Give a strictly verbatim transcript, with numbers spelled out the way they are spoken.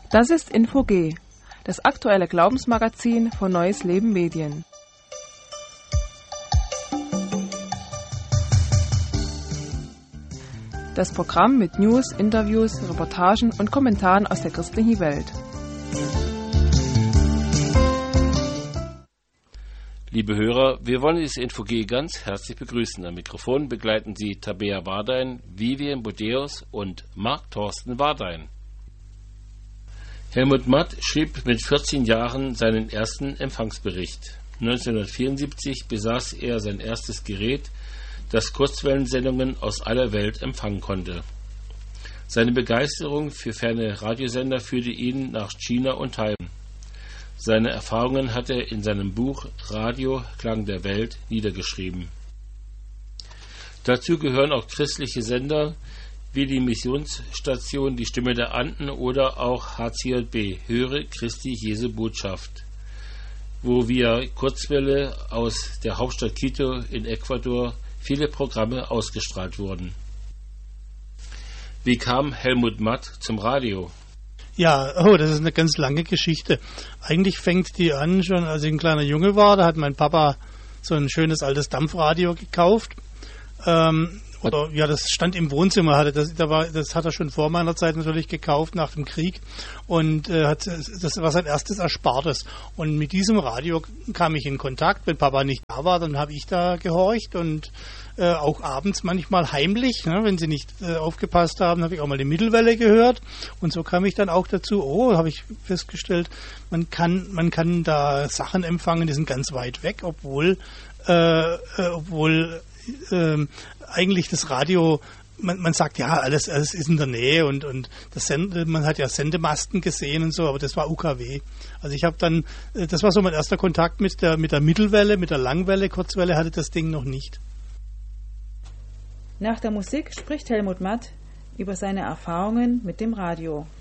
Das ist Info G, das aktuelle Glaubensmagazin von Neues Leben Medien. Das Programm mit News, Interviews, Reportagen und Kommentaren aus der christlichen Welt. Liebe Hörer, wir wollen dieses Info G ganz herzlich begrüßen. Am Mikrofon begleiten Sie Tabea Wardein, Vivian Budeus und Marc Thorsten Wardein. Helmut Matt schrieb mit vierzehn Jahren seinen ersten Empfangsbericht. neunzehnhundertvierundsiebzig besaß er sein erstes Gerät, das Kurzwellensendungen aus aller Welt empfangen konnte. Seine Begeisterung für ferne Radiosender führte ihn nach China und Taiwan. Seine Erfahrungen hat er in seinem Buch Radio Klang der Welt niedergeschrieben. Dazu gehören auch christliche Sender wie die Missionsstation Die Stimme der Anden oder auch H C J B, Höre Christi Jesu Botschaft, wo via Kurzwelle aus der Hauptstadt Quito in Ecuador viele Programme ausgestrahlt wurden. Wie kam Helmut Matt zum Radio? Ja, oh, das ist eine ganz lange Geschichte. Eigentlich fängt die an, schon als ich ein kleiner Junge war, da hat mein Papa so ein schönes altes Dampfradio gekauft. Ähm, oder ja, das stand im Wohnzimmer, hatte das, da war, das hat er schon vor meiner Zeit natürlich gekauft, nach dem Krieg. Und äh, hat, das war sein erstes Erspartes. Und mit diesem Radio kam ich in Kontakt. Wenn Papa nicht da war, dann habe ich da gehorcht und äh, auch abends manchmal heimlich, ne, wenn sie nicht äh, aufgepasst haben, habe ich auch mal die Mittelwelle gehört. Und so kam ich dann auch dazu, oh, habe ich festgestellt, man kann, man kann da Sachen empfangen, die sind ganz weit weg, obwohl, äh, äh, obwohl äh, eigentlich das Radio, man, man sagt ja, alles, alles ist in der Nähe und, und das Send, man hat ja Sendemasten gesehen und so, aber das war U K W. Also ich habe dann, das war so mein erster Kontakt mit der, mit der Mittelwelle, mit der Langwelle, Kurzwelle hatte das Ding noch nicht. Nach der Musik spricht Helmut Matt über seine Erfahrungen mit dem Radio.